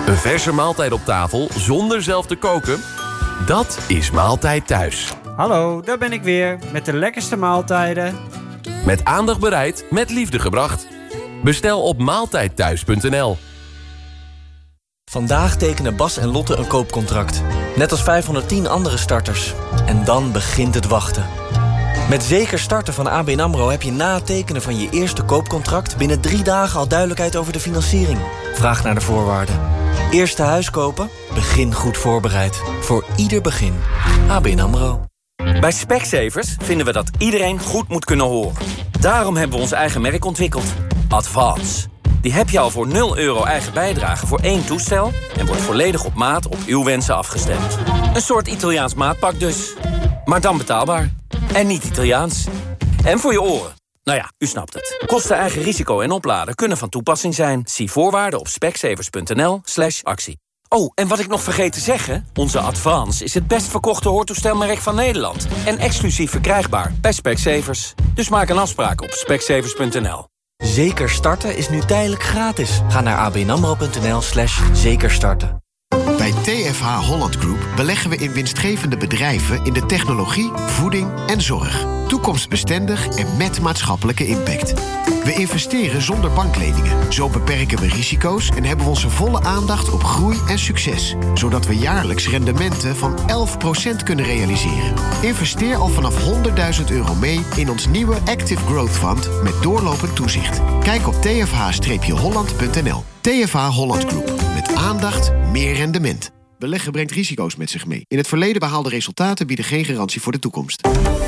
Een verse maaltijd op tafel zonder zelf te koken? Dat is Maaltijd Thuis. Hallo, daar ben ik weer met de lekkerste maaltijden. Met aandacht bereid, met liefde gebracht. Bestel op maaltijdthuis.nl. Vandaag tekenen Bas en Lotte een koopcontract. Net als 510 andere starters. En dan begint het wachten. Met Zeker Starten van ABN AMRO heb je na het tekenen van je eerste koopcontract binnen 3 dagen al duidelijkheid over de financiering. Vraag naar de voorwaarden. Eerste huis kopen? Begin goed voorbereid. Voor ieder begin. ABN AMRO. Bij Specsavers vinden we dat iedereen goed moet kunnen horen. Daarom hebben we ons eigen merk ontwikkeld. Advance. Die heb je al voor €0 eigen bijdrage voor 1 toestel... en wordt volledig op maat op uw wensen afgestemd. Een soort Italiaans maatpak dus. Maar dan betaalbaar. En niet Italiaans. En voor je oren. Nou ja, u snapt het. Kosten, eigen risico en opladen kunnen van toepassing zijn. Zie voorwaarden op specsavers.nl/actie. Oh, en wat ik nog vergeet te zeggen... onze Advance is het best verkochte hoortoestelmerk van Nederland. En exclusief verkrijgbaar bij Specsavers. Dus maak een afspraak op specsavers.nl. Zeker Starten is nu tijdelijk gratis. Ga naar abnamro.nl/zekerstarten. Bij TFH Holland Group beleggen we in winstgevende bedrijven in de technologie, voeding en zorg. Toekomstbestendig en met maatschappelijke impact. We investeren zonder bankleningen. Zo beperken we risico's en hebben we onze volle aandacht op groei en succes. Zodat we jaarlijks rendementen van 11% kunnen realiseren. Investeer al vanaf €100.000 mee in ons nieuwe Active Growth Fund met doorlopend toezicht. Kijk op tfh-holland.nl. TFH Holland Group. Met aandacht, meer rendement. Beleggen brengt risico's met zich mee. In het verleden behaalde resultaten bieden geen garantie voor de toekomst.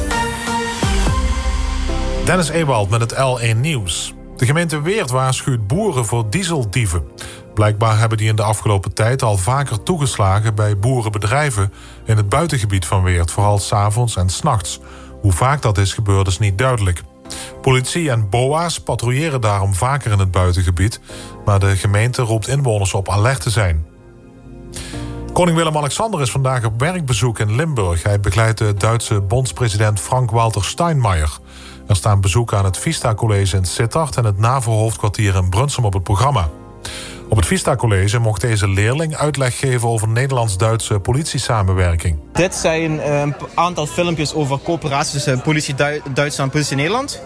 Dennis Ewald met het L1 Nieuws. De gemeente Weert waarschuwt boeren voor dieseldieven. Blijkbaar hebben die in de afgelopen tijd al vaker toegeslagen bij boerenbedrijven in het buitengebied van Weert, vooral 's avonds en 's nachts. Hoe vaak dat is gebeurd is niet duidelijk. Politie en BOA's patrouilleren daarom vaker in het buitengebied, maar de gemeente roept inwoners op alert te zijn. Koning Willem-Alexander is vandaag op werkbezoek in Limburg. Hij begeleidt de Duitse bondspresident Frank-Walter Steinmeier. Er staan bezoeken aan het Vista College in Sittard en het NAVO-hoofdkwartier in Brunsum op het programma. Op het Vista College mocht deze leerling uitleg geven over Nederlands-Duitse politiesamenwerking. Dit zijn een aantal filmpjes over coöperatie tussen politie Duitsland en politie Nederland.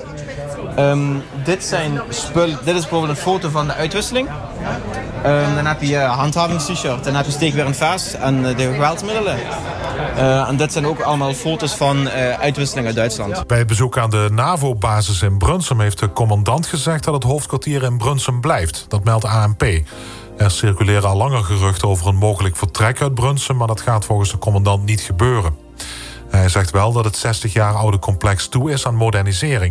Dit is bijvoorbeeld een foto van de uitwisseling. Dan heb je handhavingst-shirt, dan heb je steekweer en vaas en de geweldsmiddelen. En dit zijn ook allemaal foto's van uitwisseling uit Duitsland. Bij het bezoek aan de NAVO-basis in Brunsum heeft de commandant gezegd dat het hoofdkwartier in Brunsum blijft. Dat meldt ANP. Er circuleren al langer geruchten over een mogelijk vertrek uit Brunsum, maar dat gaat volgens de commandant niet gebeuren. Hij zegt wel dat het 60 jaar oude complex toe is aan modernisering.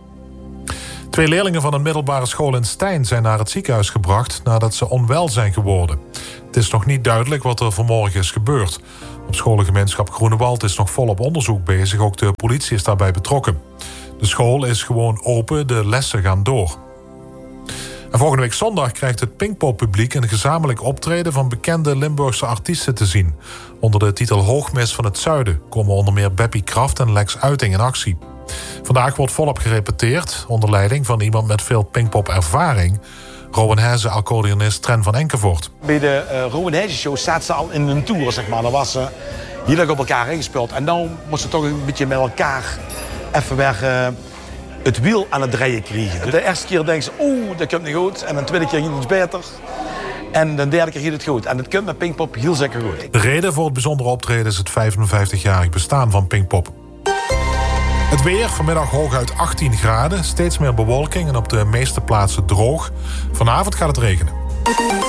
2 leerlingen van een middelbare school in Stein zijn naar het ziekenhuis gebracht nadat ze onwel zijn geworden. Het is nog niet duidelijk wat er vanmorgen is gebeurd. Op scholengemeenschap Groenewald is nog volop onderzoek bezig. Ook de politie is daarbij betrokken. De school is gewoon open, de lessen gaan door. En volgende week zondag krijgt het Pinkpop-publiek een gezamenlijk optreden van bekende Limburgse artiesten te zien. Onder de titel Hoogmis van het Zuiden komen onder meer Beppie Kraft en Lex Uiting in actie. Vandaag wordt volop gerepeteerd, onder leiding van iemand met veel Pinkpop-ervaring, Rowan Heze accordeonist Tren van Enkevoort. Bij de Rowan Heze show staat ze al in een tour, zeg maar. Dan was ze heel erg op elkaar ingespeeld. En dan moest ze toch een beetje met elkaar even weer het wiel aan het draaien krijgen. De eerste keer denkt ze, dat komt niet goed. En de tweede keer ging het beter. En de derde keer ging het goed. En het komt met Pinkpop heel zeker goed. De reden voor het bijzondere optreden is het 55-jarig bestaan van Pinkpop. Het weer, vanmiddag hooguit 18 graden. Steeds meer bewolking en op de meeste plaatsen droog. Vanavond gaat het regenen.